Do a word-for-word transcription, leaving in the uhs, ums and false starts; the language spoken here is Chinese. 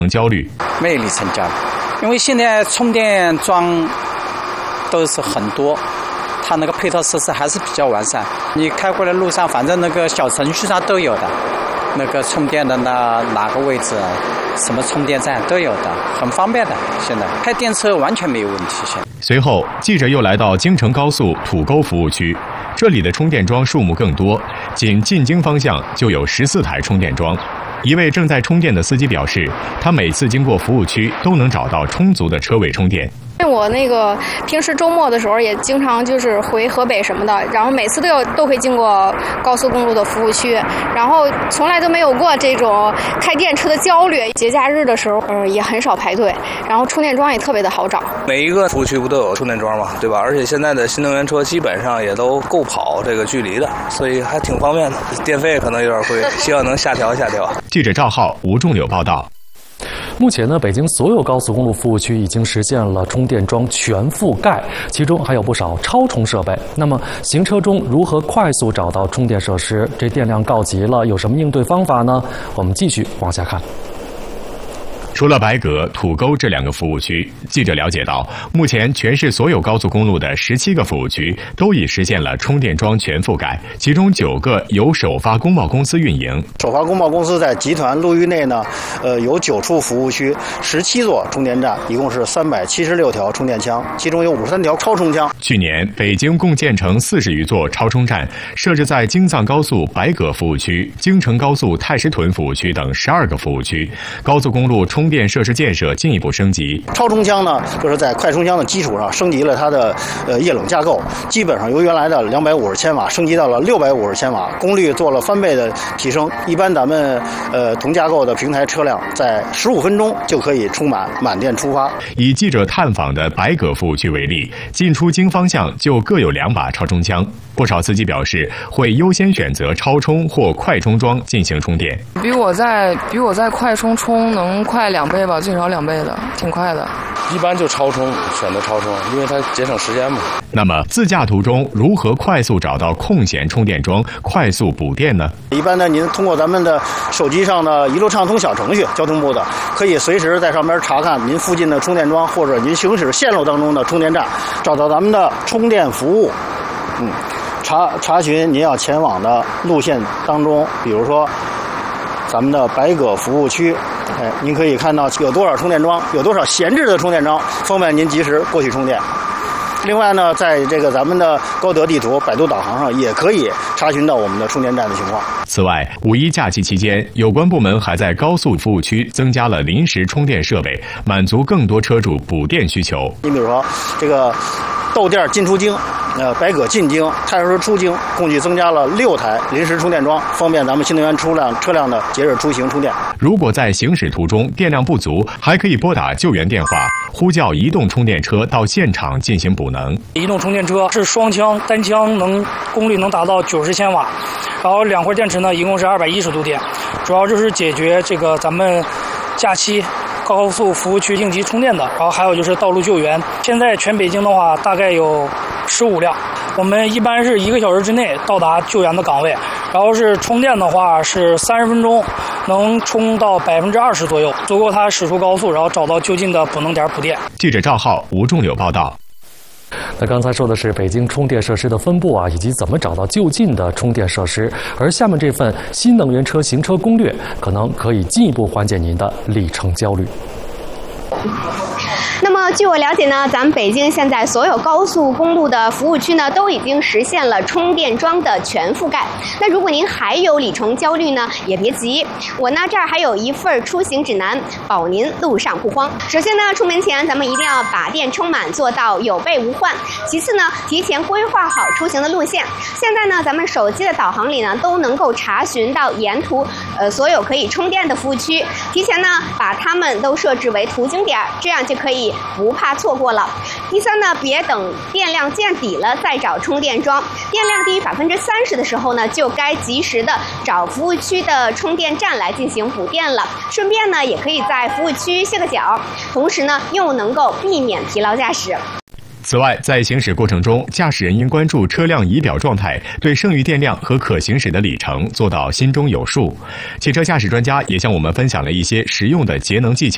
焦虑。 没里程焦虑，因为现在充电桩都是很多，它那个配套设施还是比较完善。你开过来路上，反正那个小程序上都有的，那个充电的那哪个位置，什么充电站都有的，很方便的。现在开电车完全没有问题。现在。 随后，记者又来到京承高速土沟服务区，这里的充电桩数目更多，仅进京方向就有十四台充电桩。一位正在充电的司机表示，他每次经过服务区都能找到充足的车位充电。 我那个平时周末的时候也经常就是回河北什么的，然后每次都有都会经过高速公路的服务区，然后从来都没有过这种开电车的焦虑。节假日的时候，呃，也很少排队，然后充电桩也特别的好找。 每一个服务区不都有充电桩嘛，对吧？而且现在的新能源车基本上也都够跑这个距离的，所以还挺方便的。电费可能有点贵，希望能下调下调。 记者赵浩、吴仲柳报道。 目前呢，北京所有高速公路服务区已经实现了充电桩全覆盖，其中还有不少超充设备。那么，行车中如何快速找到充电设施？这电量告急了，有什么应对方法呢？我们继续往下看。 除了白葛、土沟这两个服务区，记者了解到，目前全市所有高速公路的十七个服务区都已实现了充电桩全覆盖，其中九个由首发公贸公司运营。 首发公贸公司在集团路域内呢，呃，有九处服务区，十七座充电站，一共是三百七十六条充电枪，其中有五十三条超充枪。 去年，北京共建成四十余座超充站，设置在京藏高速白葛服务区、京承高速太师屯服务区等十二个服务区，高速公路充电设施建设进一步升级。 超充枪呢，就是在快充枪的基础上升级了它的呃液冷架构，基本上由原来的两百五十千瓦升级到了六百五十千瓦，功率做了翻倍的提升。一般咱们呃同架构的平台车辆在十五分钟就可以充满，满电出发。 以记者探访的白葛服务区为例，进出京方向就各有两把超充枪。不少司机表示会优先选择超充或快充桩进行充电。 比我在比我在快充充能快两倍吧，最少两倍的，挺快的。 一般就超充，选择超充，因为它节省时间嘛。 那么自驾途中如何快速找到空闲充电桩，快速补电呢？ 一般呢，您通过咱们的手机上的一路畅通小程序，交通部的可以随时在上面查看您附近的充电桩或者您行驶线路当中的充电站，找到咱们的充电服务。嗯，查查询您要前往的路线当中，比如说咱们的白葛服务区，哎，您可以看到有多少充电桩，有多少闲置的充电桩，方便您及时过去充电。另外呢，在这个咱们的高德地图、百度导航上也可以查询到我们的充电站的情况。 此外，五一假期期间，有关部门还在高速服务区增加了临时充电设备，满足更多车主补电需求。 你比如说，这个豆店进出京，呃，白葛进京、太师出京，共计增加了六台临时充电桩，方便咱们新能源车辆车辆的节日出行充电。 如果在行驶途中电量不足，还可以拨打救援电话，呼叫移动充电车到现场进行补能。 移动充电车是双枪，单枪能功率能达到九十千瓦，然后两块电池呢，一共是二百一十度电，主要就是解决这个咱们假期高速服务区应急充电的，然后还有就是道路救援。现在全北京的话，大概有十五辆，我们一般是一个小时之内到达救援的岗位，然后是充电的话是三十分钟能充到百分之二十左右，足够它驶出高速，然后找到就近的补能点补电。 记者赵浩、吴仲柳报道。 那刚才说的是北京充电设施的分布啊，以及怎么找到就近的充电设施。而下面这份新能源车行车攻略，可能可以进一步缓解您的里程焦虑。 那么据我了解呢，咱们北京现在所有高速公路的服务区呢，都已经实现了充电桩的全覆盖。那如果您还有里程焦虑呢，也别急，我呢这儿还有一份出行指南，保您路上不慌。首先呢，出门前咱们一定要把电充满，做到有备无患。其次呢，提前规划好出行的路线。现在呢，咱们手机的导航里呢，都能够查询到沿途呃所有可以充电的服务区，提前呢把它们都设置为途经点，这样就可以不怕错过了。第三呢，别等电量见底了再找充电桩，电量低于百分之三十的时候呢，就该及时的找服务区的充电站来进行补电了。顺便呢，也可以在服务区歇个脚，同时呢，又能够避免疲劳驾驶。 此外，在行驶过程中，驾驶人应关注车辆仪表状态，对剩余电量和可行驶的里程做到心中有数。汽车驾驶专家也向我们分享了一些实用的节能技巧。